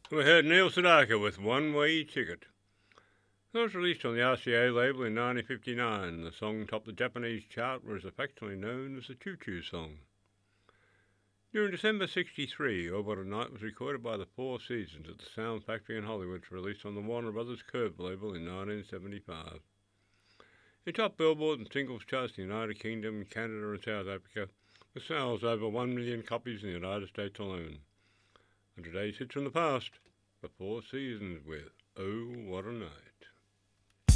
We heard Neil Sedaka with One Way Ticket. It was released on the RCA label in 1959. The song topped the Japanese chart, was affectionately known as the Choo Choo Song. During December '63, Oh What a Night was recorded by the Four Seasons at the Sound Factory in Hollywood, released on the Warner Brothers Curve label in 1975. It topped Billboard and singles charts in the United Kingdom, Canada and South Africa, with sales over 1 million copies in the United States alone. And today's hits from the past, the Four Seasons with Oh What a Night.